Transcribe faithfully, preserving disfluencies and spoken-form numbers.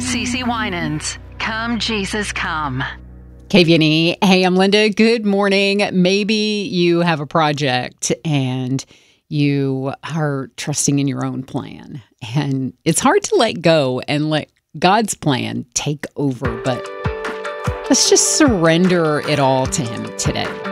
CeCe Winans, Come Jesus Come. K V N E. Hey, I'm Linda. Good morning. Maybe you have a project and you are trusting in your own plan. And it's hard to let go and let God's plan take over. But let's just surrender it all to Him today.